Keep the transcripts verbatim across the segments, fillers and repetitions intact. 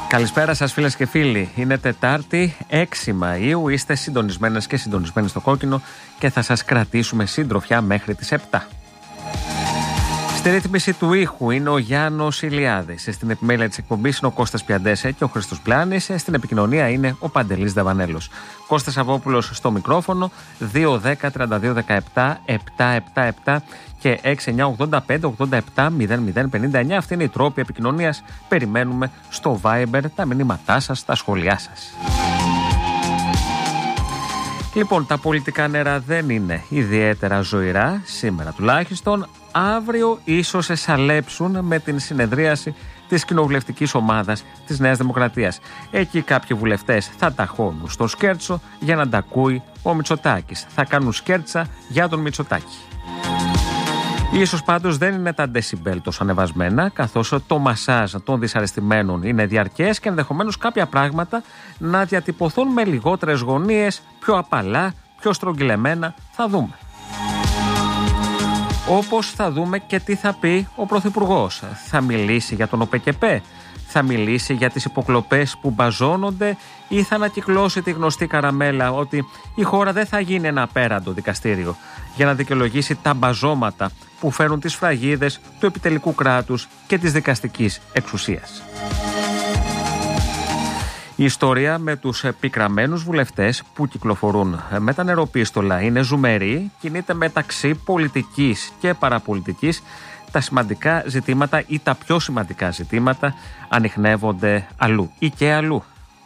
Καλησπέρα σας φίλες και φίλοι. Είναι Τετάρτη έξι Μαΐου. Είστε συντονισμένες και συντονισμένοι στο κόκκινο και θα σας κρατήσουμε συντροφιά μέχρι τις επτά. Στη ρύθμιση του ήχου είναι ο Γιάννος Ηλιάδης. Στην επιμέλεια της εκπομπής είναι ο Κώστας Πιαντέσε και ο Χρήστος Πλάνης. Στην επικοινωνία είναι ο Παντελής Δαβανέλος. Κώστας Αβόπουλος στο μικρόφωνο. δύο δέκα τριάντα δύο δεκαεπτά επτακόσια εβδομήντα επτά και έξι εννιά ογδόντα πέντε ογδόντα επτά μηδέν μηδέν πενήντα εννιά. Αυτή είναι η τρόπη επικοινωνίας. Περιμένουμε στο Viber τα μηνύματά σας, τα σχόλιά σας. Λοιπόν, τα πολιτικά νερά δεν είναι ιδιαίτερα ζωηρά, σήμερα τουλάχιστον. Αύριο ίσως εσαλέψουν με την συνεδρίαση της κοινοβουλευτικής ομάδας της Νέας Δημοκρατίας. Εκεί κάποιοι βουλευτές θα ταχώνουν στο σκέρτσο για να τα ακούει ο Μητσοτάκης. Θα κάνουν σκέρτσα για τον Μητσοτάκη. Ίσως πάντως δεν είναι τα ντεσιμπέλ τόσο ανεβασμένα, καθώς το μασάζ των δυσαρεστημένων είναι διαρκές και ενδεχομένως κάποια πράγματα να διατυπωθούν με λιγότερες γωνίες, πιο απαλά, πιο στρογγυλεμένα. Θα δούμε. Όπως θα δούμε και τι θα πει ο Πρωθυπουργός. Θα μιλήσει για τον ΟΠΕΚΕΠΕ, θα μιλήσει για τις υποκλοπές που μπαζώνονται ή θα ανακυκλώσει τη γνωστή καραμέλα ότι η χώρα δεν θα γίνει ένα απέραντο δικαστήριο για να δικαιολογήσει τα μπαζώματα που φέρουν τις σφραγίδες του επιτελικού κράτους και της δικαστικής εξουσίας. Η ιστορία με τους πικραμένους βουλευτές που κυκλοφορούν με τα νεροπίστολα είναι ζουμερή, κινείται μεταξύ πολιτικής και παραπολιτικής. Τα σημαντικά ζητήματα ή τα πιο σημαντικά ζητήματα ανιχνεύονται αλλού ή και αλλού.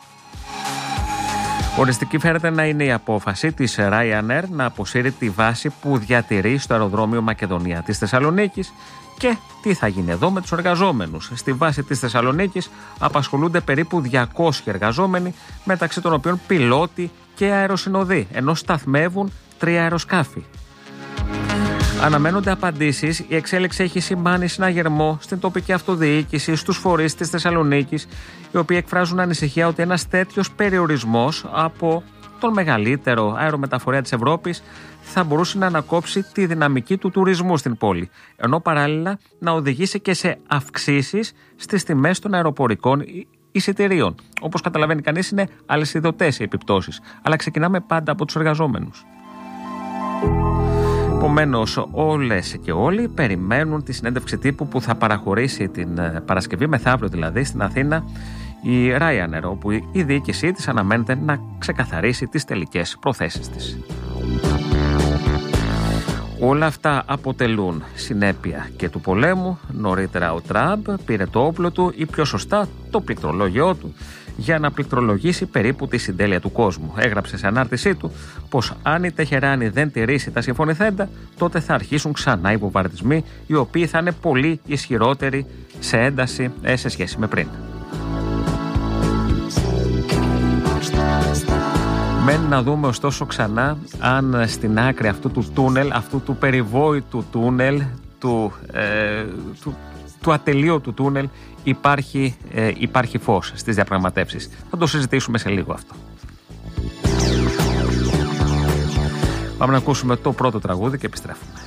Οριστική φαίνεται να είναι η απόφαση της Ryanair να αποσύρει τη βάση που διατηρεί στο αεροδρόμιο Μακεδονία της Θεσσαλονίκης. Και τι θα γίνει εδώ με τους εργαζόμενους. Στη βάση της Θεσσαλονίκης απασχολούνται περίπου διακόσιοι εργαζόμενοι, μεταξύ των οποίων πιλότοι και αεροσυνοδοί, ενώ σταθμεύουν τρία αεροσκάφη. Αναμένονται απαντήσεις. Η εξέλιξη έχει σημάνει συναγερμό στην τοπική αυτοδιοίκηση, στους φορείς της Θεσσαλονίκης, οι οποίοι εκφράζουν ανησυχία ότι ένας τέτοιος περιορισμός από τον μεγαλύτερο αερομεταφορέα της Ευρώπης θα μπορούσε να ανακόψει τη δυναμική του τουρισμού στην πόλη, ενώ παράλληλα να οδηγήσει και σε αυξήσεις στις τιμές των αεροπορικών εισιτηρίων. Όπως καταλαβαίνει κανείς, είναι αλυσιδωτές οι επιπτώσεις, αλλά ξεκινάμε πάντα από τους εργαζόμενους. Επομένως, όλες και όλοι περιμένουν τη συνέντευξη τύπου που θα παραχωρήσει την Παρασκευή, μεθαύριο δηλαδή, στην Αθήνα η Ryanair, όπου η διοίκησή της αναμένεται να ξεκαθαρίσει τις τελικές προθέσεις της. Όλα αυτά αποτελούν συνέπεια και του πολέμου. Νωρίτερα ο Τραμπ πήρε το όπλο του ή πιο σωστά το πληκτρολόγιο του για να πληκτρολογήσει περίπου τη συντέλεια του κόσμου. Έγραψε σε ανάρτησή του πως αν η Τεχεράνη δεν τηρήσει τα συμφωνηθέντα, τότε θα αρχίσουν ξανά οι βομβαρδισμοί, οι οποίοι θα είναι πολύ ισχυρότεροι σε ένταση ε, σε σχέση με πριν. Μένει να δούμε ωστόσο ξανά αν στην άκρη αυτού του τούνελ, αυτού του περιβόητου τούνελ, του, ε, του, του ατελείωτου τούνελ, υπάρχει, ε, υπάρχει φως στις διαπραγματεύσεις. Θα το συζητήσουμε σε λίγο αυτό. Πάμε να ακούσουμε το πρώτο τραγούδι και επιστρέφουμε.